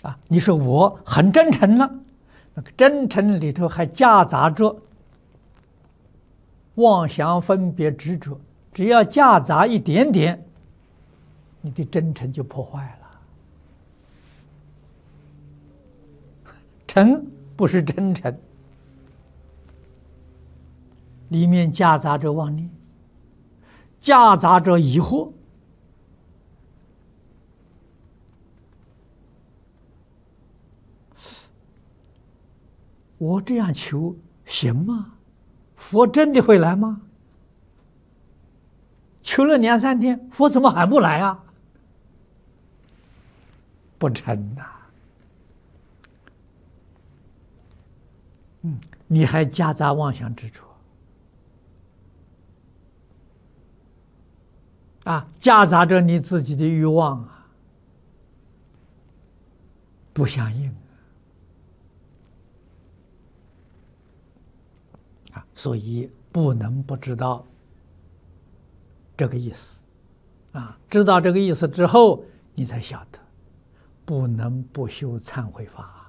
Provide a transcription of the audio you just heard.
啊，你说我很真诚了，那个真诚里头还夹杂着妄想、分别、执着，只要夹杂一点点，你的真诚就破坏了。诚不是真诚，里面夹杂着妄念，夹杂着疑惑。我这样求行吗？佛真的会来吗？求了2、3天，佛怎么还不来啊？不成呐！你还夹杂妄想执着啊，夹杂着你自己的欲望啊，不相应啊，所以不能不知道这个意思啊。知道这个意思之后，你才晓得不能不修忏悔法。